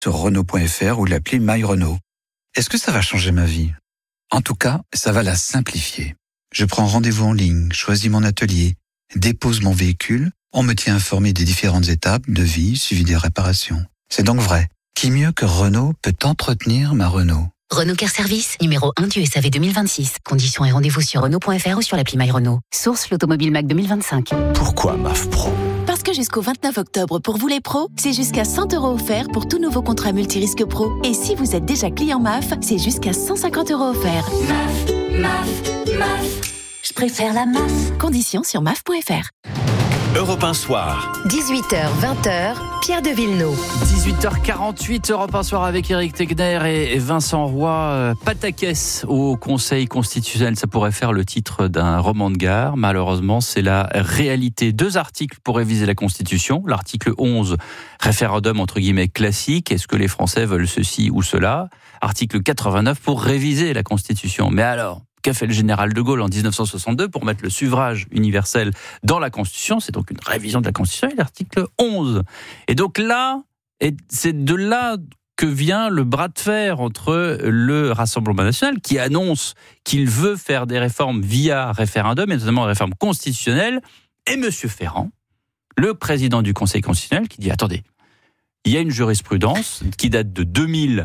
sur Renault.fr ou l'appli MyRenault. Est-ce que ça va changer ma vie ? En tout cas, ça va la simplifier. Je prends rendez-vous en ligne, choisis mon atelier, dépose mon véhicule, on me tient informé des différentes étapes de vie suivi des réparations. C'est donc vrai. Qui mieux que Renault peut entretenir ma Renault ? Renault Care Service, numéro 1 du SAV 2026. Conditions et rendez-vous sur Renault.fr ou sur l'appli MyRenault. Source l'Automobile Mac 2025. Pourquoi MAF Pro ? Parce que jusqu'au 29 octobre, pour vous les pros, c'est jusqu'à 100 € offerts pour tout nouveau contrat multirisque pro. Et si vous êtes déjà client MAF, c'est jusqu'à 150 € offerts. MAF. Je préfère la MAF. Conditions sur MAF.fr. Europe 1 Soir. 18h-20h, Pierre de Villeneuve. 18h48, Europe 1 Soir avec Éric Tegner et Vincent Roy. Pataquès au Conseil constitutionnel, ça pourrait faire le titre d'un roman de gare. Malheureusement, c'est la réalité. 2 articles pour réviser la Constitution. L'article 11, référendum entre guillemets classique. Est-ce que les Français veulent ceci ou cela ? Article 89 pour réviser la Constitution. Mais alors, qu'a fait le général de Gaulle en 1962 pour mettre le suffrage universel dans la Constitution ? C'est donc une révision de la Constitution et l'article 11. Et donc là, c'est de là que vient le bras de fer entre le Rassemblement national qui annonce qu'il veut faire des réformes via référendum, et notamment des réformes constitutionnelles, et M. Ferrand, le président du Conseil constitutionnel, qui dit « Attendez, il y a une jurisprudence qui date de 2000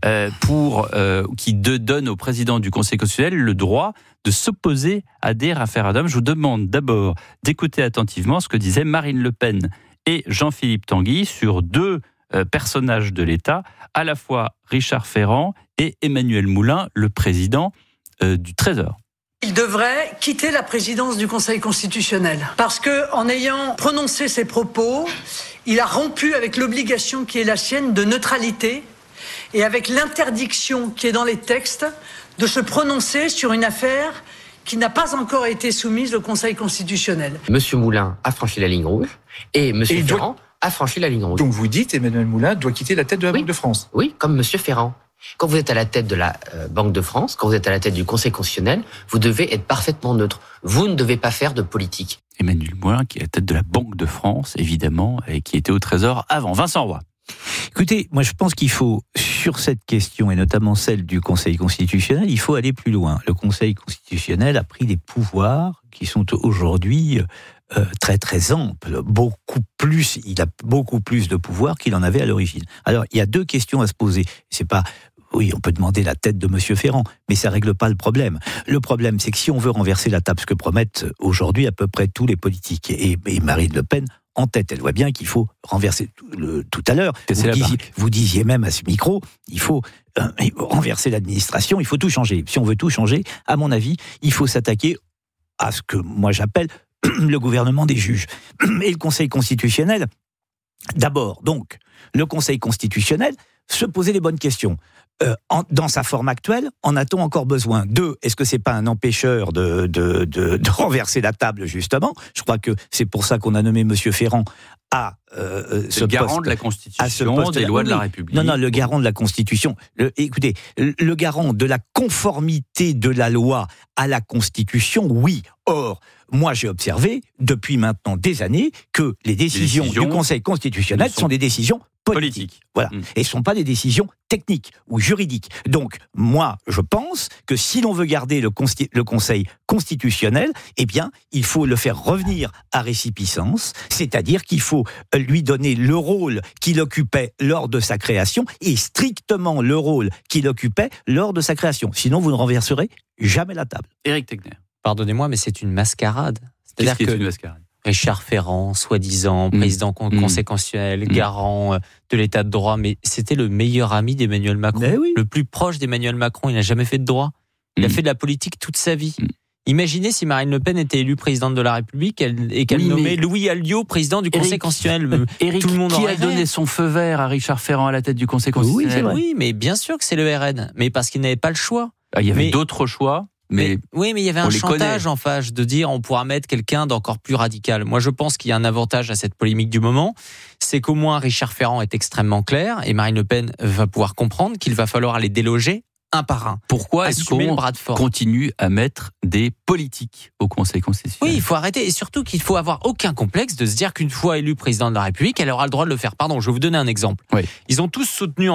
qui donne au président du Conseil constitutionnel le droit de s'opposer à des référendums. » Je vous demande d'abord d'écouter attentivement ce que disaient Marine Le Pen et Jean-Philippe Tanguy sur 2 personnages de l'État, à la fois Richard Ferrand et Emmanuel Moulin, le président du Trésor. Il devrait quitter la présidence du Conseil constitutionnel parce que, en ayant prononcé ces propos, il a rompu avec l'obligation qui est la sienne de neutralité et avec l'interdiction qui est dans les textes de se prononcer sur une affaire qui n'a pas encore été soumise au Conseil constitutionnel. Monsieur Moulin a franchi la ligne rouge et Monsieur Ferrand a franchi la ligne rouge. Donc vous dites Emmanuel Moulin doit quitter la tête de la Banque de France ? Oui, comme Monsieur Ferrand. Quand vous êtes à la tête de la Banque de France, quand vous êtes à la tête du Conseil constitutionnel, vous devez être parfaitement neutre. Vous ne devez pas faire de politique. Emmanuel Moulin, qui est à la tête de la Banque de France, évidemment, et qui était au Trésor avant. Vincent Roy. Écoutez, moi je pense qu'il faut, sur cette question, et notamment celle du Conseil constitutionnel, il faut aller plus loin. Le Conseil constitutionnel a pris des pouvoirs qui sont aujourd'hui très très amples, il a beaucoup plus de pouvoirs qu'il en avait à l'origine. Alors il y a 2 questions à se poser. C'est pas... Oui, on peut demander la tête de M. Ferrand, mais ça ne règle pas le problème. Le problème, c'est que si on veut renverser la table, ce que promettent aujourd'hui à peu près tous les politiques, et Marine Le Pen en tête, elle voit bien qu'il faut renverser tout à l'heure. Vous disiez même à ce micro, il faut renverser l'administration, il faut tout changer. Si on veut tout changer, à mon avis, il faut s'attaquer à ce que moi j'appelle le gouvernement des juges. Et le Conseil constitutionnel, d'abord, donc, le Conseil constitutionnel, se poser les bonnes questions. Dans sa forme actuelle, en a-t-on encore besoin ? 2, est-ce que c'est pas un empêcheur de renverser la table, justement ? Je crois que c'est pour ça qu'on a nommé M. Ferrand à ce garant de la Constitution, des lois de la République. Non, le garant de la Constitution. Écoutez, le garant de la conformité de la loi à la Constitution, oui. Or, moi j'ai observé, depuis maintenant des années, que les décisions du Conseil constitutionnel sont des décisions politiques. Voilà. Et ce ne sont pas des décisions techniques ou juridiques. Donc, moi, je pense que si l'on veut garder le Conseil constitutionnel, eh bien, il faut le faire revenir à résipiscence, c'est-à-dire qu'il faut lui donner le rôle qu'il occupait lors de sa création, et strictement le rôle qu'il occupait lors de sa création. Sinon, vous ne renverserez jamais la table. Éric Tegner. Pardonnez-moi, mais c'est une mascarade. Qu'est-ce qui est une mascarade ? Richard Ferrand, soi-disant président du Conseil constitutionnel, garant de l'état de droit, mais c'était le meilleur ami d'Emmanuel Macron, le plus proche d'Emmanuel Macron. Il n'a jamais fait de droit. Il a fait de la politique toute sa vie. Imaginez si Marine LePen était élue présidente de la République et qu'elle nommait Louis Alliot président du Conseil constitutionnel. Tout le monde qui a donné son feu vert à Richard Ferrand à la tête du Conseil constitutionnel ? Oui, mais bien sûr que c'est le RN, mais parce qu'il n'avait pas le choix. Il y avait d'autres choix. Mais il y avait un chantage en face de dire on pourra mettre quelqu'un d'encore plus radical. Moi, je pense qu'il y a un avantage à cette polémique du moment, c'est qu'au moins Richard Ferrand est extrêmement clair et Marine Le Pen va pouvoir comprendre qu'il va falloir les déloger un par un. Pourquoi est-ce Assumer qu'on le bras de fer. continue à mettre des politiques au Conseil constitutionnel? Oui, il faut arrêter. Et surtout qu'il faut avoir aucun complexe de se dire qu'une fois élu président de la République, elle aura le droit de le faire. Pardon, je vais vous donner un exemple. Oui. Ils ont tous soutenu